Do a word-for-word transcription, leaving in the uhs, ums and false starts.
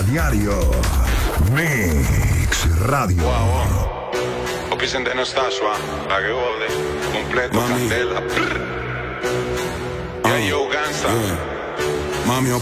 diario. Mix Radio. Wow, wow. Opis en no sta qua, la che vuole, completo, Mami. candela. Yeah, yo, gangsta. Yeah. Mami,